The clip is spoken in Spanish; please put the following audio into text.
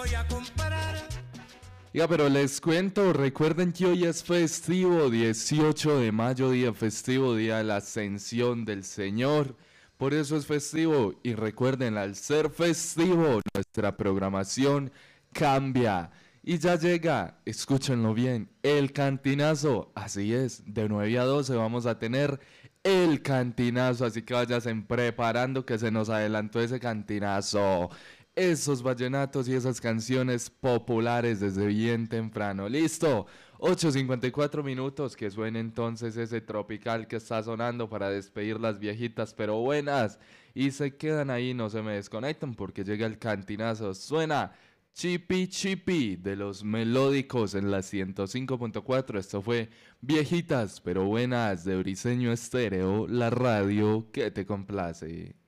Voy a comparar. Ya, pero les cuento, recuerden que hoy es festivo, 18 de mayo, día festivo, día de la ascensión del Señor. Por eso es festivo y recuerden, al ser festivo, nuestra programación cambia. Y ya llega, escúchenlo bien, el cantinazo. Así es, de 9 a 12 vamos a tener el cantinazo. Así que váyanse preparando que se nos adelantó ese cantinazo. Esos vallenatos y esas canciones populares desde bien temprano. Listo, 8:54 minutos, que suene entonces ese tropical que está sonando para despedir las viejitas pero buenas. Y se quedan ahí, no se me desconectan porque llega el cantinazo. Suena Chipi Chipi de los Melódicos en la 105.4. Esto fue Viejitas pero buenas de Briseño Estéreo, la radio que te complace.